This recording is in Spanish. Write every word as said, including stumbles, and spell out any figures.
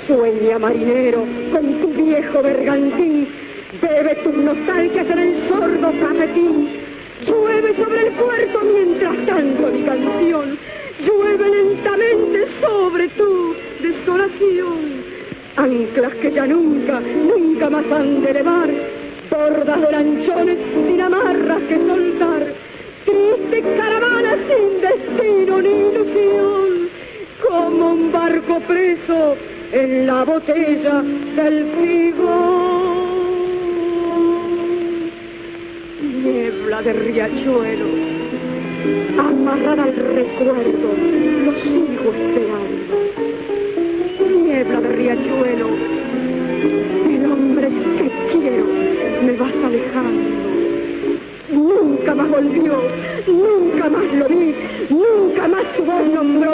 Sueña, marinero, con tu viejo bergantín, bebe tus nostalgias en el sordo cafetín. Llueve sobre el puerto mientras tanto mi canción, llueve lentamente sobre tu desolación. Anclas que ya nunca, nunca más han de elevar, bordas de lanchones sin amarras que soltar, triste caravana sin destino ni ilusión, como un barco preso en la botella del figón. Niebla de riachuelo, amarrada al recuerdo, los hijos